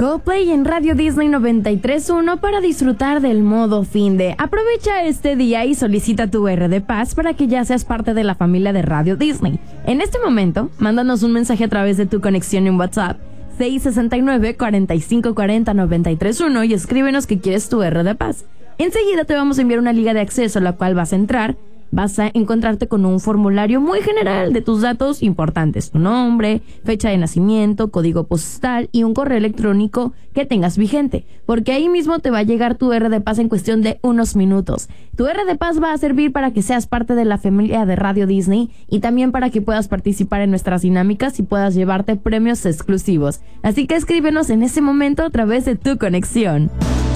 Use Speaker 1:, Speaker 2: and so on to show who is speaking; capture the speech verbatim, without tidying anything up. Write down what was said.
Speaker 1: Coldplay en Radio Disney noventa y tres punto uno para disfrutar del modo fin de. Aprovecha este día y solicita tu R de Paz para que ya seas parte de la familia de Radio Disney. En este momento, mándanos un mensaje a través de tu conexión en WhatsApp seis seis nueve, cuatro cinco cuatro cero, nueve tres uno y escríbenos que quieres tu R de Paz. Enseguida te vamos a enviar una liga de acceso a la cual vas a entrar. Vas a encontrarte con un formulario muy general de tus datos importantes, tu nombre, fecha de nacimiento, código postal y un correo electrónico que tengas vigente, porque ahí mismo te va a llegar tu R de Paz en cuestión de unos minutos. Tu R de Paz va a servir para que seas parte de la familia de Radio Disney y también para que puedas participar en nuestras dinámicas y puedas llevarte premios exclusivos. Así que escríbenos en ese momento a través de tu conexión.